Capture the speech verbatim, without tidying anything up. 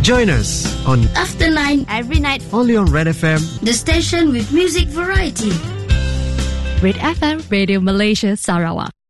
Join us on After Nine every night. only on Red F M, the station with music variety. Red F M, Radio Malaysia, Sarawak.